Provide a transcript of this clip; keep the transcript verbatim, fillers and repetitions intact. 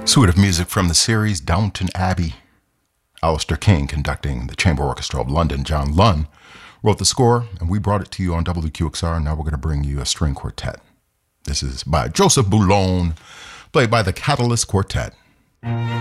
Suite of music from the series Downton Abbey. Alistair King conducting the Chamber Orchestra of London. John Lunn wrote the score, and we brought it to you on W Q X R. Now we're going to bring you a string quartet. This is by Joseph Boulogne, played by the Catalyst Quartet.